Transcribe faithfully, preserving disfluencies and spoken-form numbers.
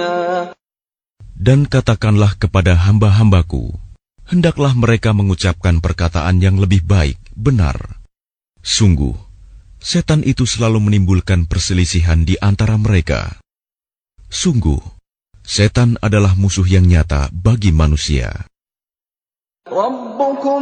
Dan katakanlah kepada hamba-hambaku, hendaklah mereka mengucapkan perkataan yang lebih baik, benar. Sungguh, setan itu selalu menimbulkan perselisihan di antara mereka. Sungguh, setan adalah musuh yang nyata bagi manusia. Rabbukum